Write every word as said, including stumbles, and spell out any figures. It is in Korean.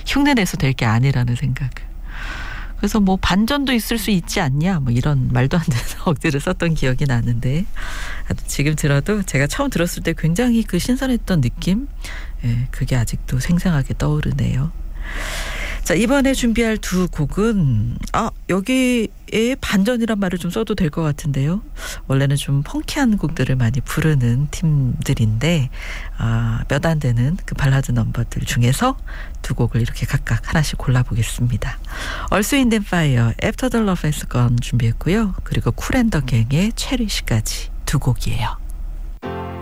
흉내내서 될 게 아니라는 생각을. 그래서 뭐 반전도 있을 수 있지 않냐 뭐 이런 말도 안 되는 억지를 썼던 기억이 나는데 지금 들어도 제가 처음 들었을 때 굉장히 그 신선했던 느낌, 예, 그게 아직도 생생하게 떠오르네요. 자, 이번에 준비할 두 곡은 아 여기에 반전이란 말을 좀 써도 될 것 같은데요. 원래는 좀 펑키한 곡들을 많이 부르는 팀들인데 아, 몇 안 되는 그 발라드 넘버들 중에서 두 곡을 이렇게 각각 하나씩 골라보겠습니다. Earth, Wind and Fire, After the Love Has Gone 준비했고요. 그리고 쿨 앤 더 갱의 체리시까지 두 곡이에요.